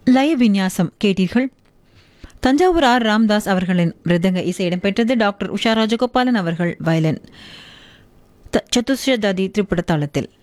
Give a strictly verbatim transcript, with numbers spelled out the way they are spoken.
லய விநியாசம் கேட்டீர்கள். தஞ்சாவூர் ஆர் ராம்தாஸ் அவர்களின் மிருதங்க இசை இடம்பெற்றது. டாக்டர் உஷா ராஜகோபாலன் அவர்கள் வயலின். சதுஸ்ரதாதி திரிபுட தாளத்தில்.